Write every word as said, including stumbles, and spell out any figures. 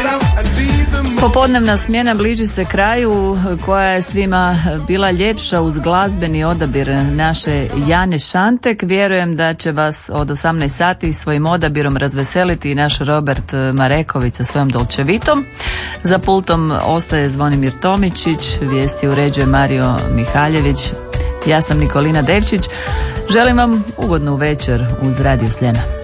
Popodnevna smjena bliži se kraju, koja je svima bila ljepša uz glazbeni odabir naše Jane Šantek. Vjerujem da će vas od osamnaest sati svojim odabirom razveseliti i naš Robert Mareković sa svojom Dolčevitom. Za pultom ostaje Zvonimir Tomičić, vijesti uređuje Mario Mihaljević. Ja sam Nikolina Devčić. Želim vam ugodnu večer uz Radio Sljeme.